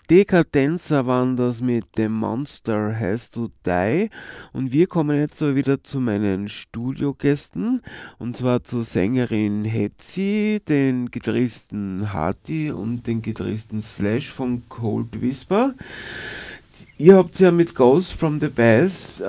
Decadenza waren das mit dem Monster Has to Die und wir kommen jetzt so wieder zu meinen Studiogästen und zwar zur Sängerin Hetzi, den Gitarristen Hati und den Gitarristen Slash von Cold Whisper. Ihr habt ja mit Ghost from the Past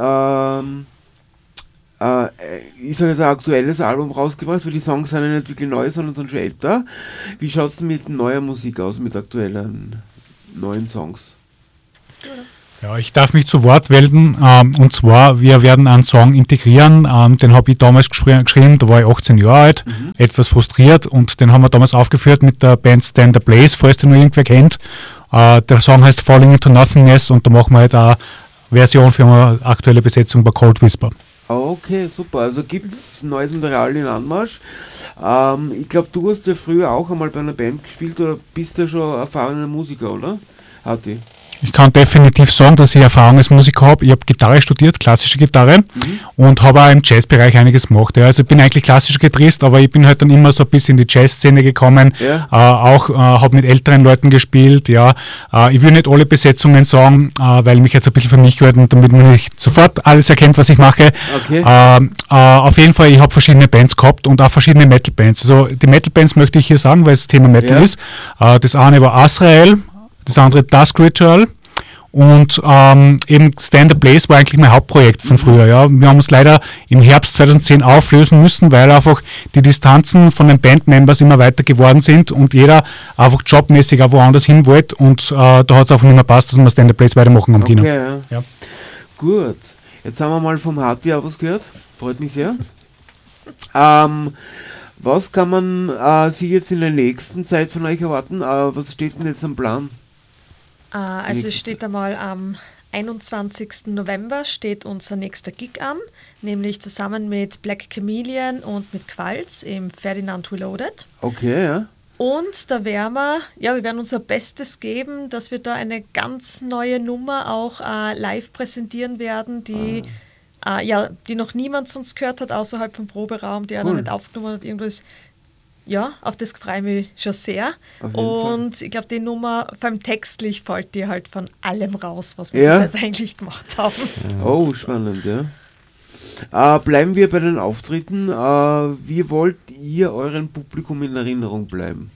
ich sage jetzt ein aktuelles Album rausgebracht, weil die Songs sind ja nicht wirklich neu, sondern sind schon älter. Wie schaut es mit neuer Musik aus, mit aktuellen neuen Songs? Ja, ich darf mich zu Wort melden, und zwar, wir werden einen Song integrieren, den habe ich damals geschrieben, da war ich 18 Jahre alt, etwas frustriert, und den haben wir damals aufgeführt mit der Band Stand the Blaze, falls den nur irgendwer kennt. Der Song heißt Falling into Nothingness und da machen wir halt eine Version für eine aktuelle Besetzung bei Cold Whisper. Okay, super. Also gibt es neues Material in Anmarsch. Ich glaube, du hast ja früher auch einmal bei einer Band gespielt oder bist ja schon erfahrener Musiker, oder? Hati? Ich kann definitiv sagen, dass ich Erfahrung als Musiker habe. Ich habe Gitarre studiert, klassische Gitarre, und habe auch im Jazzbereich einiges gemacht. Ja. Also ich bin eigentlich klassischer Gitarrist, aber ich bin halt dann immer so ein bisschen in die Jazzszene gekommen. Ja. Habe mit älteren Leuten gespielt. Ja. Ich will nicht alle Besetzungen sagen, weil mich jetzt ein bisschen für mich gehört und damit man nicht sofort alles erkennt, was ich mache. Okay. Auf jeden Fall, ich habe verschiedene Bands gehabt und auch verschiedene Metal-Bands. Also die Metal-Bands möchte ich hier sagen, weil es Thema Metal ist. Das eine war Azrael, das andere Dusk Ritual und eben Stand the Blaze war eigentlich mein Hauptprojekt von früher. Ja. Wir haben uns leider im Herbst 2010 auflösen müssen, weil einfach die Distanzen von den Bandmembers immer weiter geworden sind und jeder einfach jobmäßig auch woanders hin wollte und da hat es einfach nicht mehr passt, dass wir Stand the Blaze weitermachen am Kino. Okay, ja. Gut, jetzt haben wir mal vom Hati auch was gehört, freut mich sehr. Was kann man sich jetzt in der nächsten Zeit von euch erwarten? Was steht denn jetzt am Plan? Also es steht einmal am 21. November steht unser nächster Gig an, nämlich zusammen mit Black Chameleon und mit Qualz im Ferdinand Reloaded. Okay, ja. Und da wir werden unser Bestes geben, dass wir da eine ganz neue Nummer auch live präsentieren werden, die noch niemand sonst gehört hat, außerhalb vom Proberaum, die er noch nicht aufgenommen hat, irgendwas. Ja, auf das freue ich mich schon sehr. Und ich glaube, die Nummer, vor allem textlich, fällt dir halt von allem raus, was wir bis jetzt eigentlich gemacht haben. Oh, spannend, ja. Bleiben wir bei den Auftritten. Wie wollt ihr euren Publikum in Erinnerung bleiben?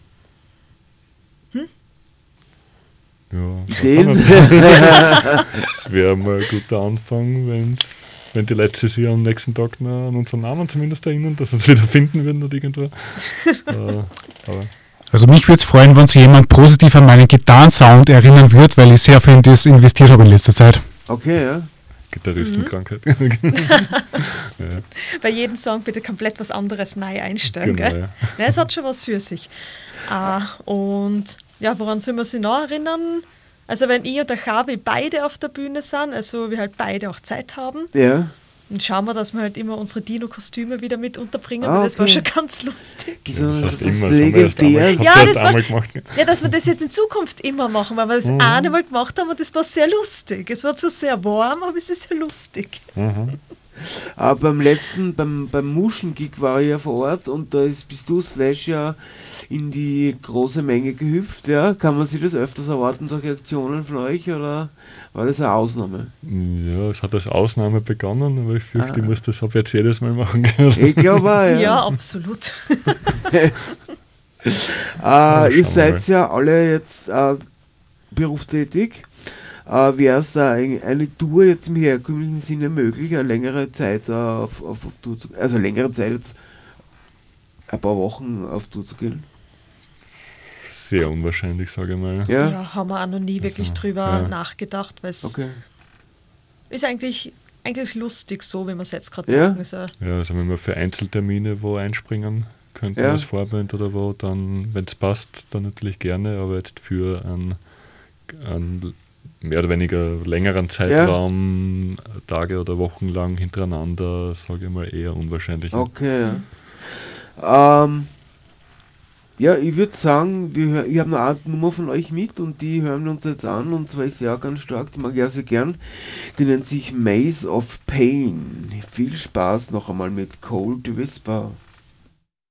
Ja, das wäre mal ein guter Anfang, wenn die Leute sich am nächsten Tag noch an unseren Namen zumindest erinnern, dass sie uns wieder finden würden oder irgendwo. Also mich würde es freuen, wenn sich jemand positiv an meinen Gitarrensound erinnern würde, weil ich sehr viel in das investiert habe in letzter Zeit. Okay, ja. Gitarristenkrankheit. Bei jedem Song bitte komplett was anderes neu einstellen. Genau, ja. Es hat schon was für sich. Und ja, woran soll man sich noch erinnern? Also wenn ich und der Javi beide auf der Bühne sind, also wir halt beide auch Zeit haben, dann schauen wir, dass wir halt immer unsere Dino-Kostüme wieder mit unterbringen, weil das war schon ganz lustig. Das heißt immer, das haben wir erst einmal gemacht. Ja, dass wir das jetzt in Zukunft immer machen, weil wir das eine Mal gemacht haben und das war sehr lustig. Es war zwar sehr warm, aber es ist sehr lustig. Beim Muschen-Gig war ich ja vor Ort und da bist du, Slash, ja in die große Menge gehüpft, ja? Kann man sich das öfters erwarten, solche Aktionen von euch, oder war das eine Ausnahme? Ja, es hat als Ausnahme begonnen, aber ich fürchte, ich muss das ab jetzt jedes Mal machen. Ich glaube auch, ja. Ja, absolut. Ihr seid ja alle jetzt berufstätig. Wäre es da eine Tour jetzt im herkömmlichen Sinne möglich, eine längere Zeit auf Tour zu gehen? Also längere Zeit jetzt ein paar Wochen auf Tour zu gehen? Sehr unwahrscheinlich, sage ich mal. Ja, haben wir auch noch nie wirklich drüber nachgedacht, weil es ist eigentlich lustig so, wie wir es jetzt gerade machen. Ja, also wenn wir für Einzeltermine wo einspringen könnten als Vorband oder wo, dann, wenn es passt, dann natürlich gerne, aber jetzt für einen mehr oder weniger längeren Zeitraum, Tage oder Wochen lang hintereinander, sage ich mal, eher unwahrscheinlich. Okay. Ja, ich würde sagen, ich habe eine Art Nummer von euch mit und die hören wir uns jetzt an und zwar ist ja ganz stark, die mag ich auch sehr gern. Die nennt sich Maze of Pain. Viel Spaß noch einmal mit Cold Whisper.